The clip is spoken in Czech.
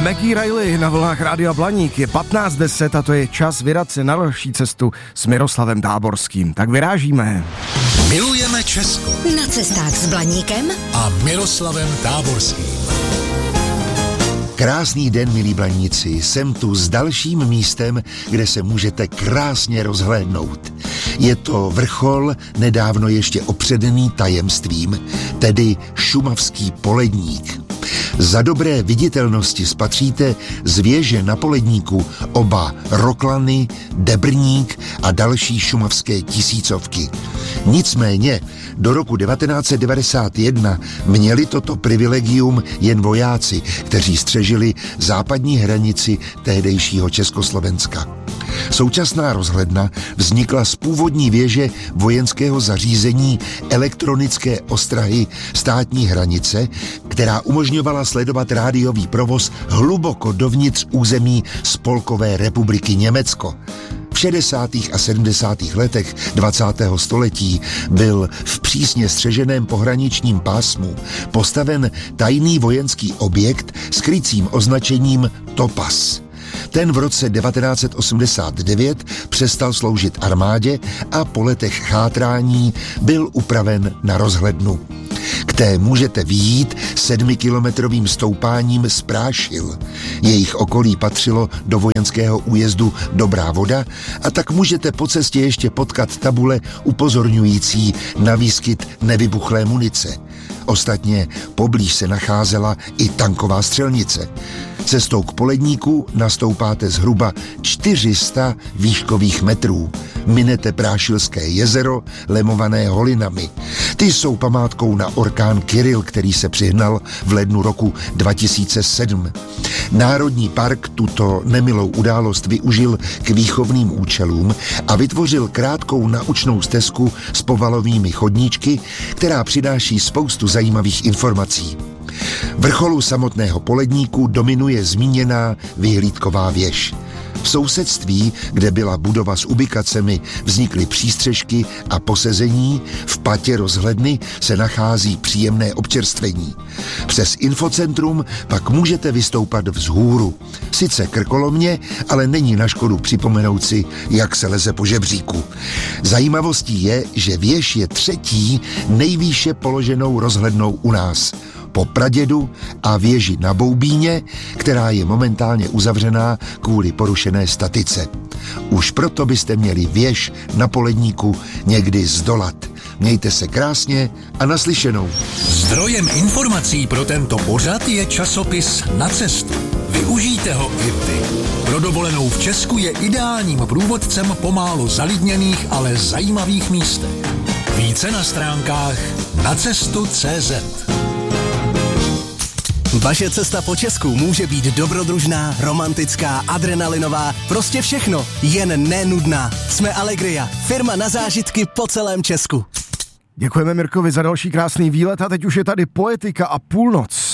Maggie Riley na vlnách Rádia Blaník. Je 15:10 a to je čas vydat se na další cestu s Miroslavem Táborským. Tak vyrážíme. Milujeme Česko. Na cestách s Blaníkem a Miroslavem Táborským. Krásný den, milí Blaníci. Jsem tu s dalším místem, kde se můžete krásně rozhlédnout. Je to vrchol nedávno ještě opředený tajemstvím, tedy Šumavský Poledník. Za dobré viditelnosti spatříte z věže na Poledníku oba Roklany, Debrník a další šumavské tisícovky. Nicméně do roku 1991 měli toto privilegium jen vojáci, kteří střežili západní hranici tehdejšího Československa. Současná rozhledna vznikla z původní věže vojenského zařízení elektronické ostrahy státní hranice, která umožňovala sledovat rádiový provoz hluboko dovnitř území Spolkové republiky Německo. V 60. a 70. letech 20. století byl v přísně střeženém pohraničním pásmu postaven tajný vojenský objekt s krycím označením Topaz. Ten v roce 1989 přestal sloužit armádě a po letech chátrání byl upraven na rozhlednu. K té můžete vyjít 7kilometrovým stoupáním z Prášil. Jejich okolí patřilo do vojenského újezdu Dobrá Voda a tak můžete po cestě ještě potkat tabule upozorňující na výskyt nevybuchlé munice. Ostatně poblíž se nacházela i tanková střelnice. Cestou k Poledníku nastoupáte zhruba 400 výškových metrů. Minete Prášilské jezero, lemované holinami. Ty jsou památkou na orkán Kyrill, který se přihnal v lednu roku 2007. Národní park tuto nemilou událost využil k výchovným účelům a vytvořil krátkou naučnou stezku s povalovými chodníčky, která přináší spoustu zajímavých informací. Vrcholu samotného Poledníku dominuje zmíněná vyhlídková věž. V sousedství, kde byla budova s ubikacemi, vznikly přístřešky a posezení, v patě rozhledny se nachází příjemné občerstvení. Přes infocentrum pak můžete vystoupat vzhůru. Sice krkolomně, ale není na škodu připomenout si, jak se leze po žebříku. Zajímavostí je, že věž je třetí nejvýše položenou rozhlednou u nás. Po Pradědu a věži na Boubíně, která je momentálně uzavřená kvůli porušené statice. Už proto byste měli věž na Poledníku někdy zdolat. Mějte se krásně a naslyšenou. Zdrojem informací pro tento pořad je časopis Na cestu. Využijte ho i vy. Pro dovolenou v Česku je ideálním průvodcem po málo zalidněných, ale zajímavých místech. Více na stránkách nacestu.cz. Vaše cesta po Česku může být dobrodružná, romantická, adrenalinová, prostě všechno, jen nenudná. Jsme Allegria, firma na zážitky po celém Česku. Děkujeme Mirkovi za další krásný výlet a teď už je tady Poetika a půlnoc.